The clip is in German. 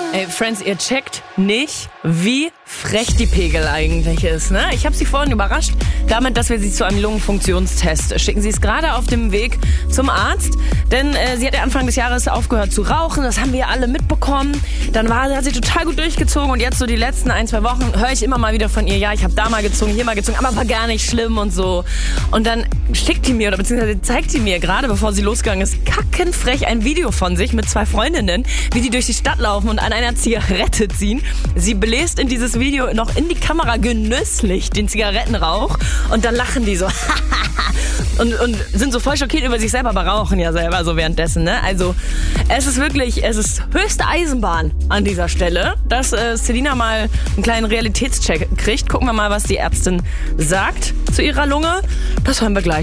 Ey, Friends, ihr checkt nicht, wie frech die Pegel eigentlich ist, ne? Ich habe sie vorhin überrascht damit, dass wir sie zu einem Lungenfunktionstest schicken. Sie ist gerade auf dem Weg zum Arzt, denn sie hat ja Anfang des Jahres aufgehört zu rauchen. Das haben wir alle mitbekommen. Dann hat sie total gut durchgezogen und jetzt so die letzten 1-2 Wochen höre ich immer mal wieder von ihr, ja, ich habe da mal gezogen, hier mal gezogen, aber war gar nicht schlimm und so. Und dann schickt die mir, oder beziehungsweise zeigt die mir gerade, bevor sie losgegangen ist, kackenfrech ein Video von sich mit 2 Freundinnen, wie die durch die Stadt laufen und an einer Zigarette ziehen. Sie bläst in dieses Video noch in die Kamera genüsslich den Zigarettenrauch und dann lachen die so und sind so voll schockiert über sich selber, aber rauchen ja selber so währenddessen, ne? Also es ist höchste Eisenbahn an dieser Stelle, dass Selina mal einen kleinen Realitätscheck kriegt. Gucken wir mal, was die Ärztin sagt zu ihrer Lunge. Das hören wir gleich.